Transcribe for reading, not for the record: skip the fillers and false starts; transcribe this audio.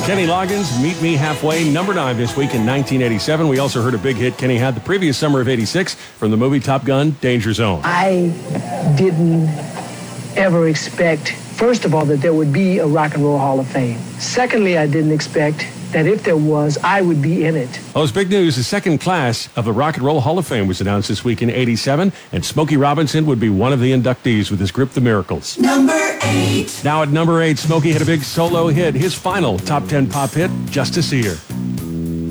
Kenny Loggins, Meet Me Halfway, number 9 this week in 1987. We also heard a big hit Kenny had the previous summer of 86 from the movie Top Gun, Danger Zone. I didn't ever expect, first of all, that there would be a Rock and Roll Hall of Fame. Secondly, I didn't expect that if there was, I would be in it. Well, it's big news. The second class of the Rock and Roll Hall of Fame was announced this week in 87, and Smokey Robinson would be one of the inductees with his group, The Miracles. Number 8. Now at number 8, Smokey had a big solo hit, his final top 10 pop hit, Just to See Her.